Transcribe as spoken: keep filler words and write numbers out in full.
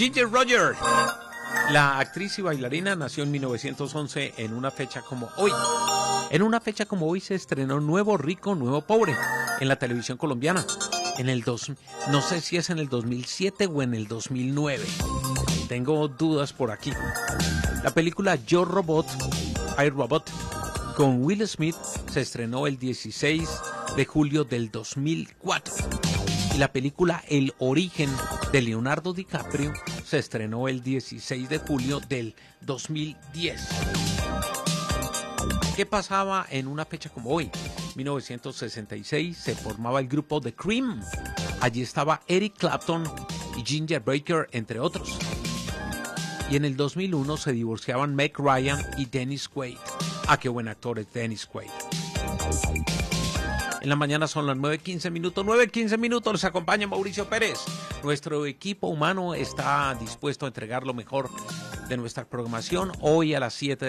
Ginger Rogers. La actriz y bailarina nació en mil novecientos once en una fecha como hoy. En una fecha como hoy se estrenó Nuevo Rico, Nuevo Pobre en la televisión colombiana. En el dos, no sé si es en el dos mil siete o en el dos mil nueve. Tengo dudas por aquí. La película Yo Robot, I, Robot, con Will Smith se estrenó el dieciséis de julio del dos mil cuatro. Y la película El Origen de Leonardo DiCaprio se estrenó el dieciséis de julio del dos mil diez. ¿Qué pasaba en una fecha como hoy? mil novecientos sesenta y seis se formaba el grupo The Cream. Allí estaba Eric Clapton y Ginger Baker, entre otros. Y en el dos mil uno se divorciaban Meg Ryan y Dennis Quaid. Ah, qué buen actor es Dennis Quaid. En la mañana son las nueve quince minutos. nueve quince minutos, les acompaña Mauricio Pérez. Nuestro equipo humano está dispuesto a entregar lo mejor de nuestra programación hoy a las siete